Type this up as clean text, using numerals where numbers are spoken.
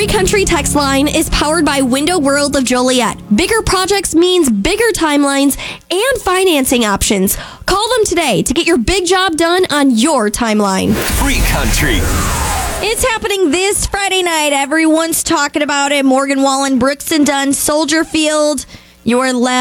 Free Country text line is powered by Window World of Joliet. Bigger projects means bigger timelines and financing options. Call them today to get your big job done on your timeline. Free Country. It's happening this Friday night. Everyone's talking about it. Morgan Wallen, Brooks and Dunn, Soldier Field. Your left.